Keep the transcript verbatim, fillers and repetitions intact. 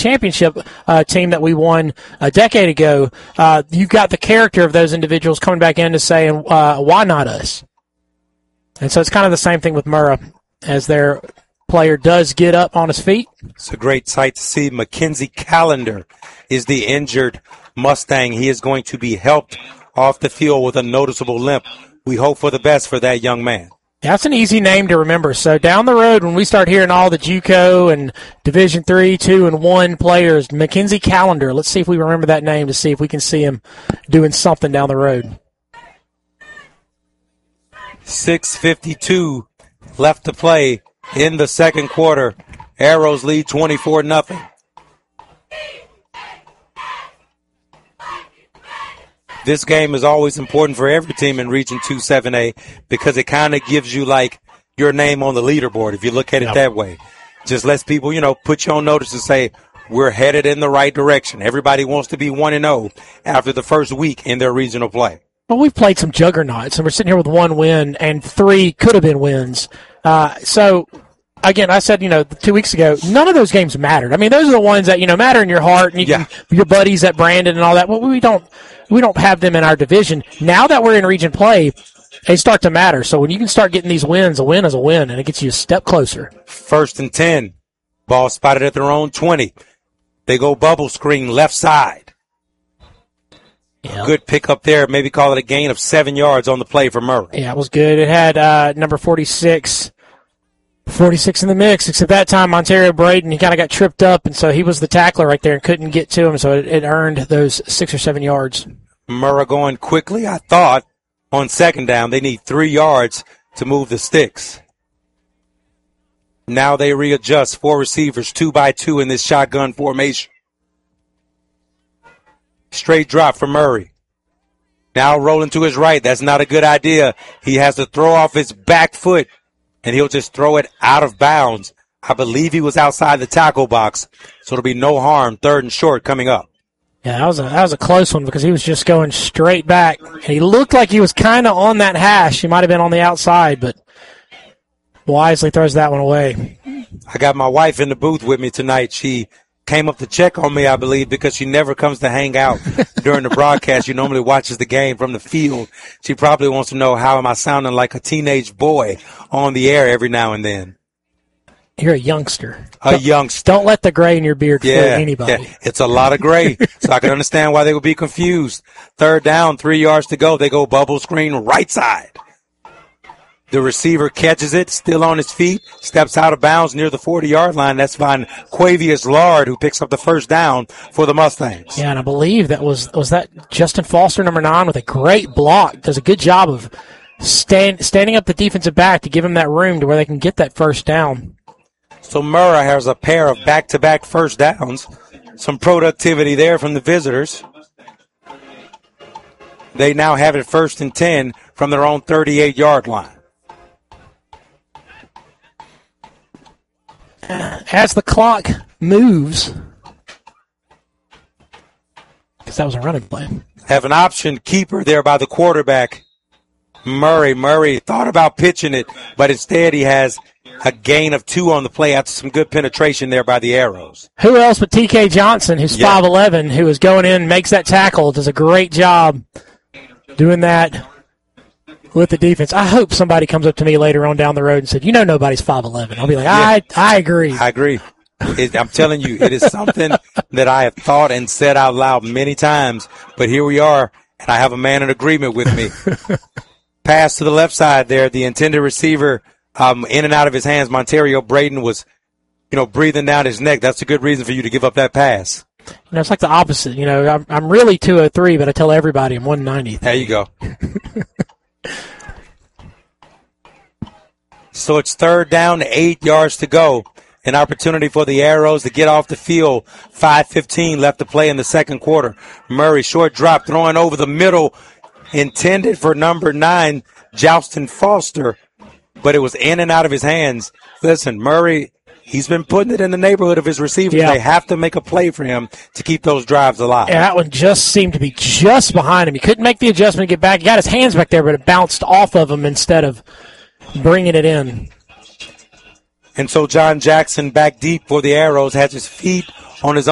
championship uh, team that we won a decade ago, uh, you've got the character of those individuals coming back in to say, uh, why not us? And so it's kind of the same thing with Murrah, as their player does get up on his feet. It's a great sight to see. Mackenzie Callender is the injured Mustang. He is going to be helped off the field with a noticeable limp. We hope for the best for that young man. That's an easy name to remember. So down the road, when we start hearing all the JUCO and Division three, two, and one players, Mackenzie Callender, let's see if we remember that name to see if we can see him doing something down the road. six fifty-two left to play in the second quarter. Arrows lead twenty-four nothing. This game is always important for every team in Region two seven A because it kind of gives you, like, your name on the leaderboard, if you look at it yep. that way. Just lets people, you know, put you on notice and say, we're headed in the right direction. Everybody wants to be one and oh after the first week in their regional play. Well, we've played some juggernauts, and we're sitting here with one win, and three could have been wins. Uh, so, again, I said, you know, two weeks ago, none of those games mattered. I mean, those are the ones that, you know, matter in your heart, and you yeah. can, your buddies at Brandon and all that. Well, we don't. We don't have them in our division. Now that we're in region play, they start to matter. So when you can start getting these wins, a win is a win, and it gets you a step closer. First and ten. Ball spotted at their own twenty. They go bubble screen left side. Yep. Good pick up there. Maybe call it a gain of seven yards on the play for Murrah. Yeah, it was good. It had uh, number forty-six. forty-six in the mix, except that time Monterio Braden, he kind of got tripped up, and so he was the tackler right there and couldn't get to him, so it, it earned those six or seven yards. Murrah going quickly. I thought on second down they need three yards to move the sticks. Now they readjust. Four receivers, two by two in this shotgun formation. Straight drop for Murray. Now rolling to his right. That's not a good idea. He has to throw off his back foot, and he'll just throw it out of bounds. I believe he was outside the tackle box, so it'll be no harm. Third and short coming up. Yeah, that was a that was a close one because he was just going straight back. And he looked like he was kind of on that hash. He might have been on the outside, but wisely throws that one away. I got my wife in the booth with me tonight. She came up to check on me, I believe, because she never comes to hang out during the broadcast. She normally watches the game from the field. She probably wants to know how am I sounding like a teenage boy on the air every now and then. You're a youngster. A don't, youngster. Don't let the gray in your beard fool yeah, anybody. Yeah. It's a lot of gray, so I can understand why they would be confused. Third down, three yards to go. They go bubble screen right side. The receiver catches it, still on his feet, steps out of bounds near the forty-yard line. That's by Quavius Lard, who picks up the first down for the Mustangs. Yeah, and I believe that was was that Justin Foster, number nine, with a great block. Does a good job of stand, standing up the defensive back to give him that room to where they can get that first down. So Murrah has a pair of back-to-back first downs. Some productivity there from the visitors. They now have it first and ten from their own thirty-eight-yard line. As the clock moves, because that was a running play. Have an option keeper there by the quarterback, Murray. Murray thought about pitching it, but instead he has a gain of two on the play after some good penetration there by the Arrows. Who else but T K Johnson, who's yeah. five eleven, who is going in, makes that tackle, does a great job doing that with the defense. I hope somebody comes up to me later on down the road and said, you know nobody's five eleven. I'll be like, I, yeah. I agree. I agree. It, I'm telling you, it is something that I have thought and said out loud many times, but here we are, and I have a man in agreement with me. Pass to the left side there. The intended receiver um, in and out of his hands. Monterio Braden was, you know, breathing down his neck. That's a good reason for you to give up that pass. You know, it's like the opposite. You know, I'm, I'm really two oh three, but I tell everybody I'm one ninety. There you go. So it's third down, eight yards to go. An opportunity for the Arrows to get off the field. five fifteen left to play in the second quarter. Murray, short drop, throwing over the middle, intended for number nine, Joustin Foster, but it was in and out of his hands. Listen, Murray, he's been putting it in the neighborhood of his receivers. Yeah. They have to make a play for him to keep those drives alive. Yeah, that one just seemed to be just behind him. He couldn't make the adjustment to get back. He got his hands back there, but it bounced off of him instead of bringing it in. And so John Jackson, back deep for the Arrows, has his feet on his